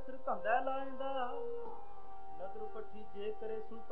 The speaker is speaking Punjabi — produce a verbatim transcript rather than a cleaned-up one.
ਸਿਰ ਘੰਦਾ ਲਾਇਂਦਾ। ਨਦਰ ਪੱਠੀ ਜੇ ਕਰੇ ਸੁਲਤਾਨ